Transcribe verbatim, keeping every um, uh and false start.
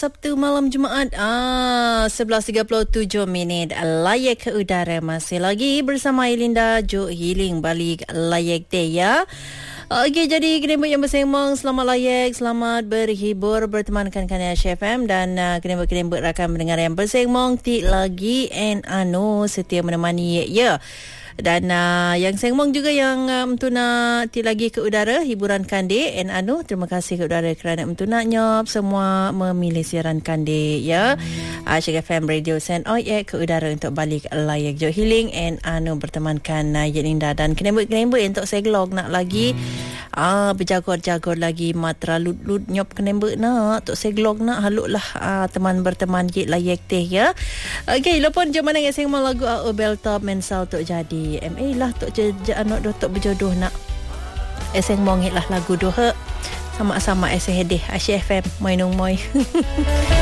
Sabtu malam Jumaat ah sebelas tiga puluh tujuh minit layak ke udara masih lagi bersama Elinda Jo Healing balik layak deh ya. Okey, jadi kenembut yang bersembang, selamat layak, selamat berhibur bertemankan kami H F M dan uh, kenembut-kenembut rakan mendengar yang bersembang ti lagi and anu setia menemani ya. Dan uh, yang sengmong juga yang um, tuna ti lagi ke udara hiburan Kande and anu terima kasih ke udara kerana mentuna nyop semua memilih siaran Kande ya. Asyik uh, F M Radio send oh yeah, ke udara untuk balik layak Jo Healing and anu bertemankan uh, Yelinda dan kenembut-kenembut untuk seglog nak lagi ah berjagur-jagur lagi matra lut-lut nyop kenembut nak tok seglog nak haluk lah ah, teman berteman git layak teh ya. Okey, lepon jom mana yang sengmong lagu Abel Top Mensal tok jadi M A lah tok je anak dotok berjodoh nak eseng mongit lah lagu doh sama-sama eseh deh Asyik F M moy nung moy.